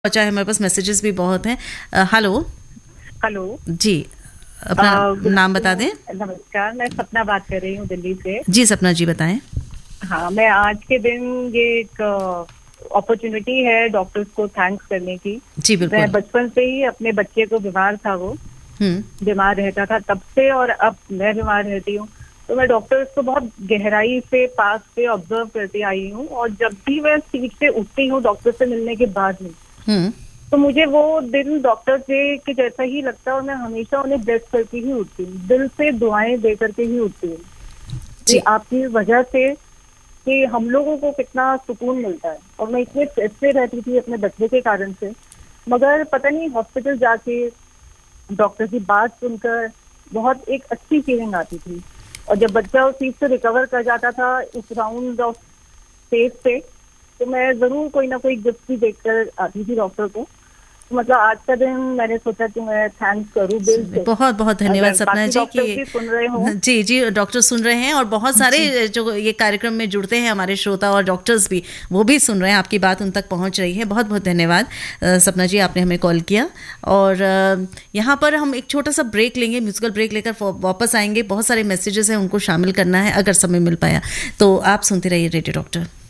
पहुंचा है, हमारे पास मैसेजेस भी बहुत हैं। हेलो। हेलो। जी, अपना गुड नाम बता दें। आफ्टरनून, नमस्कार। मैं सपना बात कर रही हूँ दिल्ली से। जी सपना जी बताएं। हाँ, मैं आज के दिन ये एक अपॉर्चुनिटी है डॉक्टर्स को थैंक्स करने की। जी मैं बिल्कुल। बचपन से ही अपने बच्चे को बीमार था, वो हम्म। बीमार रहता था तब से, और अब मैं बीमार रहती हूँ। तो मैं डॉक्टर्स को बहुत गहराई से पास से ऑब्जर्व करती आई हूँ, और जब भी मैं सीट से उठती हूँ डॉक्टर से मिलने के बाद में, हम्म। तो मुझे वो दिन डॉक्टर से के जैसा ही लगता है, और मैं हमेशा उन्हें ब्लेस करके ही उठती हूँ, दिल से दुआएं दे करके ही उठती हूँ कि जी आपकी वजह से कि हम लोगों को कितना सुकून मिलता है। और मैं इतने स्ट्रेस में रहती थी अपने बच्चे के कारण से, मगर पता नहीं हॉस्पिटल जाके डॉक्टर की बात सुनकर बहुत एक अच्छी फीलिंग आती थी। और जब बच्चा उस चीज से रिकवर कर जाता था उस राउंड ऑफ फेज से, तो मैं जरूर कोई ना कोई गिफ्ट भी देकर आती थी डॉक्टर को। तो मतलब आज का दिन मैंने सोचा कि मैं थैंक्स करूं दिल चलिए, से। बहुत बहुत धन्यवाद अगर सपना बाकी जी कि डॉक्टर्स भी सुन रहे हो। जी जी डॉक्टर सुन रहे हैं और बहुत जी। सारे जो ये कार्यक्रम में जुड़ते हैं हमारे श्रोता और डॉक्टर्स भी, वो भी सुन रहे हैं, आपकी बात उन तक पहुंच रही है। बहुत बहुत धन्यवाद सपना जी, आपने हमें कॉल किया। और यहाँ पर हम एक छोटा सा ब्रेक लेंगे, म्यूजिकल ब्रेक लेकर वापस आएंगे। बहुत सारे मैसेजेस हैं, उनको शामिल करना है अगर समय मिल पाया तो। आप सुनते रहिए रेडियो डॉक्टर।